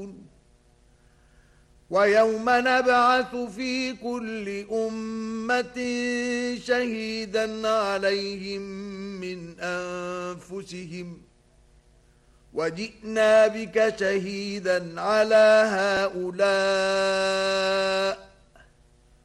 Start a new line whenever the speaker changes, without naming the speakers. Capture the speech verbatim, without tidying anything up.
ويوم نبعث في كل أمة شهيدا عليهم من أنفسهم وجئنا بك شهيدا على هؤلاء